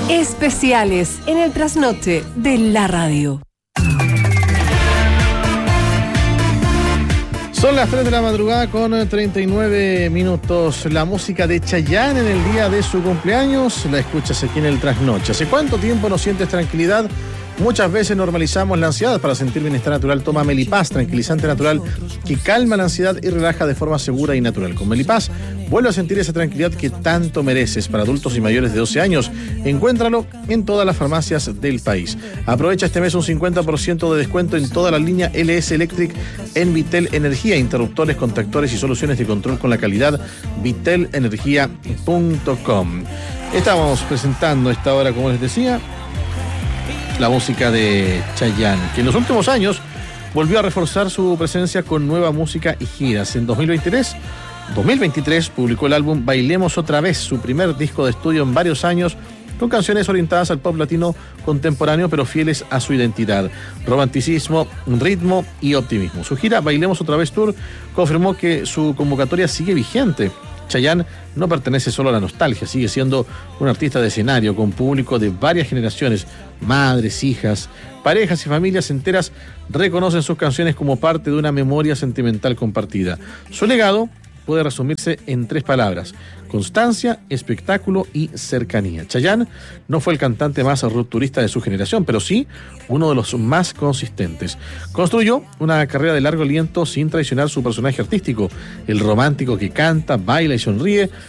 Especiales en el trasnoche de la radio. Son las 3 de la madrugada con 39 minutos. La música de Chayanne en el día de su cumpleaños la escuchas aquí en el trasnoche. ¿Hace cuánto tiempo no sientes tranquilidad? Muchas veces normalizamos la ansiedad. Para sentir bienestar natural, toma Melipaz, tranquilizante natural que calma la ansiedad y relaja de forma segura y natural. Con Melipaz, vuelve a sentir esa tranquilidad que tanto mereces. Para adultos y mayores de 12 años, encuéntralo en todas las farmacias del país. Aprovecha este mes un 50% de descuento en toda la línea LS Electric en Vitel Energía, interruptores, contactores y soluciones de control con la calidad. Vitelenergia.com. Estamos presentando a esta hora, como les decía, la música de Chayanne, que en los últimos años volvió a reforzar su presencia con nueva música y giras. En 2023 publicó el álbum Bailemos Otra Vez, su primer disco de estudio en varios años, con canciones orientadas al pop latino contemporáneo, pero fieles a su identidad, romanticismo, ritmo y optimismo. Su gira Bailemos Otra Vez Tour confirmó que su convocatoria sigue vigente. Chayanne no pertenece solo a la nostalgia, sigue siendo un artista de escenario con público de varias generaciones. Madres, hijas, parejas y familias enteras reconocen sus canciones como parte de una memoria sentimental compartida. Su legado puede resumirse en 3 palabras: constancia, espectáculo y cercanía. Chayanne no fue el cantante más rupturista de su generación, pero sí uno de los más consistentes. Construyó una carrera de largo aliento sin traicionar su personaje artístico. El romántico que canta, baila y sonríe